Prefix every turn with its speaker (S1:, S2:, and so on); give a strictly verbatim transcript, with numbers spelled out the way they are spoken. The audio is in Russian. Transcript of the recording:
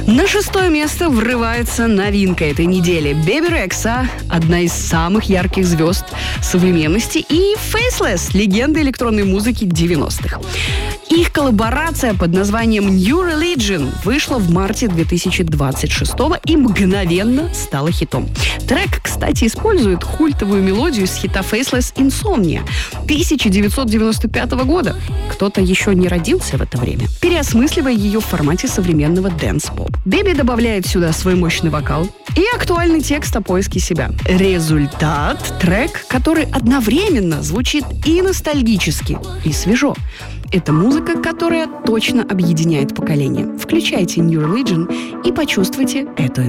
S1: На шестое место врывается новинка этой недели. Бэби Рекса, одна из самых ярких звезд современности, и Faceless, легенда электронной музыки девяностых. Их коллаборация под названием New Religion вышла в марте две тысячи двадцать шестого и мгновенно стала хитом. Трек, кстати, использует культовую мелодию с хита Faceless Insomnia тысяча девятьсот девяносто пятого года. Кто-то еще не родился в это время, переосмысливая ее в формате современного дэнс-поп. Бэби добавляет сюда свой мощный вокал и актуальный текст о поиске себя. Результат — трек, который одновременно звучит и ностальгически, и свежо. Это музыка, которая точно объединяет поколения. Включайте New Religion и почувствуйте эту